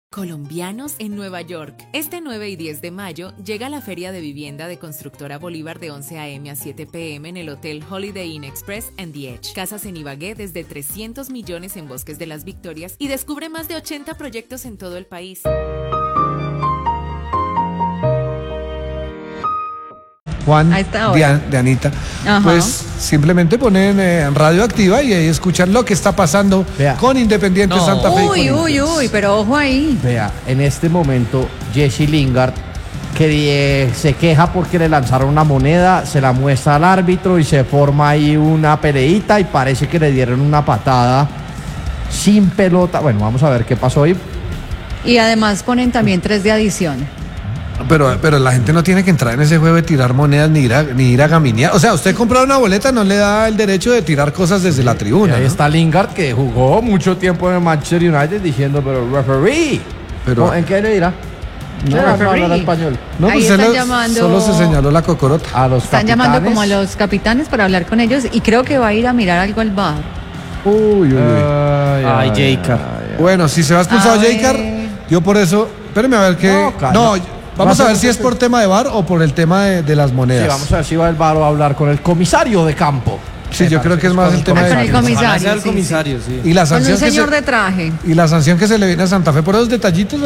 Colombianos en Nueva York. Este 9 y 10 de mayo llega la Feria de Vivienda de Constructora Bolívar de 11 a.m. a 7 p.m. en el Hotel Holiday Inn Express and The Edge. Casas en Ibagué desde 300 millones en Bosques de las Victorias y descubre más de 80 proyectos en todo el país. Juan, de Anita, pues simplemente ponen Radioactiva y ahí escuchan lo que está pasando con Independiente Santa Fe. Uy, pero ojo ahí. Vea, en este momento Jesse Lingard, que se queja porque le lanzaron una moneda, se la muestra al árbitro y se forma ahí una peleita y parece que le dieron una patada sin pelota. Bueno, vamos a ver qué pasó ahí. Y además ponen también 3 de adición. Pero la gente no tiene que entrar en ese juego de tirar monedas ni ir a gaminear. O sea, usted compra una boleta, no le da el derecho de tirar cosas desde la tribuna. Ahí está Lingard, que jugó mucho tiempo en el Manchester United diciendo, pero referee. Pero, ¿en qué le dirá? No habla español. No, ahí pues están llamando. Solo se señaló la cocorota. A los están capitanes. Llamando como a los capitanes para hablar con ellos y creo que va a ir a mirar algo al bar. Ay, J.K. Bueno, si se va expulsado J.K., yo por eso. Espéreme a ver qué. Vamos a ver si es por tema de VAR o por el tema de las monedas. Sí, vamos a ver si va el VAR o a hablar con el comisario de campo. Sí, yo creo que es más el tema de el comisario. El comisario, sí. Y la sanción con un señor de traje. Y la sanción que se le viene a Santa Fe por esos detallitos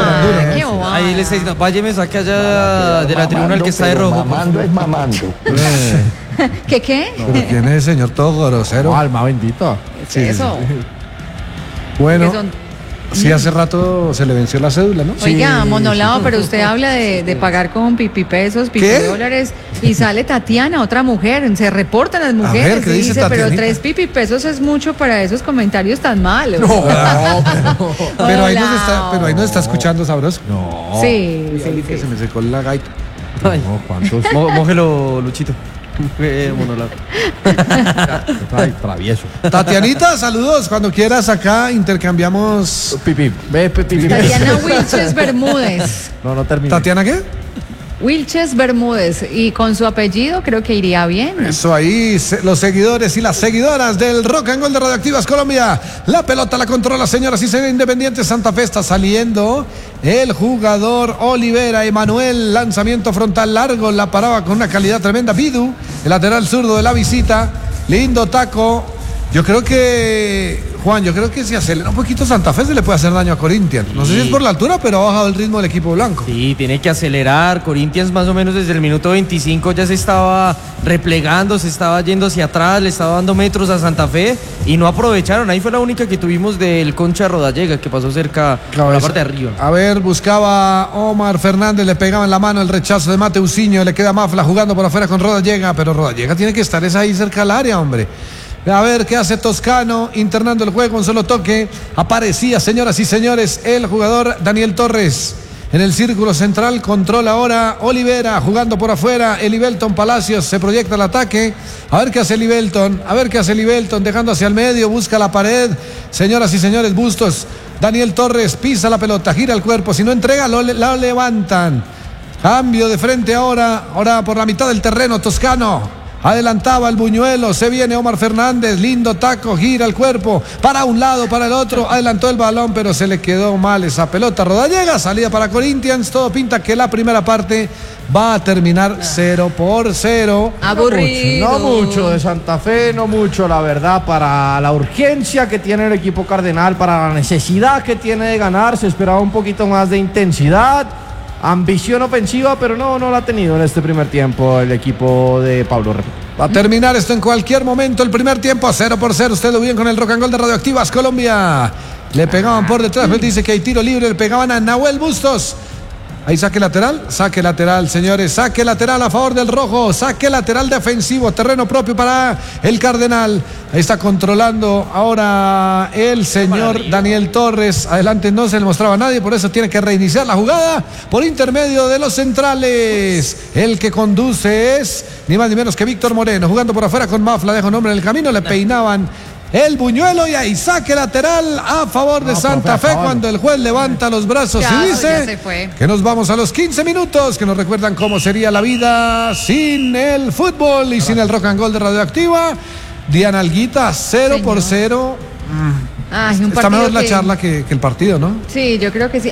ahí le dice, vaya me saque allá de la tribuna el que está de rojo. Mamando es mamando. ¿Qué? No, ¿quién es el señor todo grosero? Alma bendita. Sí, eso. Bueno. Sí, hace rato se le venció la cédula, ¿no? Oiga, monolado, pero usted habla de pagar con pipipesos, $50 y sale Tatiana, otra mujer, se reportan las mujeres. A ver, ¿qué dice pero 3 pipipesos es mucho para esos comentarios tan malos. Pero ahí nos está escuchando sabroso. No. Sí. Que se me secó la gaita. Ay, no, ¿cuántos? Mójelo, Luchito. Monolado. Ay, travieso. Tatianita, saludos. Cuando quieras acá intercambiamos. Tatiana Wilches Bermúdez. No termino. ¿Tatiana qué? Wilches Bermúdez. Y con su apellido creo que iría bien. Eso ahí, los seguidores y las seguidoras del Rock and Roll de Radioactivas Colombia. La pelota la controla, señoras y señores. Independiente Santa Fe está saliendo. El jugador Olivera Emanuel, lanzamiento frontal largo, la paraba con una calidad tremenda. Bidu, el lateral zurdo de la visita. Lindo taco. Yo creo que, Juan, si acelera un poquito Santa Fe se le puede hacer daño a Corinthians. No sé si es por la altura, pero ha bajado el ritmo del equipo blanco. Sí, tiene que acelerar. Corinthians más o menos desde el minuto 25 ya se estaba replegando, se estaba yendo hacia atrás, le estaba dando metros a Santa Fe y no aprovecharon. Ahí fue la única que tuvimos del Concha Rodallega, que pasó cerca a la parte de arriba. A ver, buscaba Omar Fernández, le pegaba en la mano el rechazo de Mateusinho, le queda Mafla jugando por afuera con Rodallega, pero Rodallega tiene que estar ahí cerca al área, hombre. A ver qué hace Toscano, internando el juego, un solo toque. Aparecía, señoras y señores, el jugador Daniel Torres. En el círculo central, controla ahora Olivera, jugando por afuera. Elivelton Palacios se proyecta el ataque. A ver qué hace Elivelton, dejando hacia el medio, busca la pared. Señoras y señores, Bustos. Daniel Torres pisa la pelota, gira el cuerpo. Si no entrega, la levantan. Cambio de frente ahora por la mitad del terreno, Toscano. Adelantaba el Buñuelo, se viene Omar Fernández, lindo taco, gira el cuerpo, para un lado, para el otro, adelantó el balón, pero se le quedó mal esa pelota. Rodallega, salida para Corinthians, todo pinta que la primera parte va a terminar 0-0. Aburrido. No mucho de Santa Fe, no mucho, la verdad, para la urgencia que tiene el equipo cardenal, para la necesidad que tiene de ganar, se esperaba un poquito más de intensidad. Ambición ofensiva, pero no la ha tenido en este primer tiempo el equipo de Pablo Rey. Va a terminar esto en cualquier momento. El primer tiempo 0-0. Usted lo vio con el Rock and Roll de Radioactivas Colombia. Le pegaban por detrás. Él dice que hay tiro libre. Le pegaban a Nahuel Bustos. Ahí saque lateral, señores, saque lateral a favor del rojo, saque lateral defensivo, terreno propio para el Cardenal. Ahí está controlando ahora el señor Daniel Torres. Adelante no se le mostraba a nadie, por eso tiene que reiniciar la jugada por intermedio de los centrales. El que conduce es ni más ni menos que Víctor Moreno, jugando por afuera con Mafla, deja un hombre en el camino, le peinaban el Buñuelo y ahí saque lateral a favor de Santa Fe cuando el juez levanta los brazos y dice que nos vamos a los 15 minutos que nos recuerdan cómo sería la vida sin el fútbol y sin el Rock and Roll de Radioactiva. Diana Alguita, 0-0. Ay, Está mejor la charla que el partido, ¿no? Sí, yo creo que sí.